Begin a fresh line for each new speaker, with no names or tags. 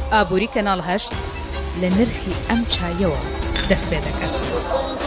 ئابووری کەناڵ 8 لە نرخی ئەم چایەوە دەست پێ دەکات.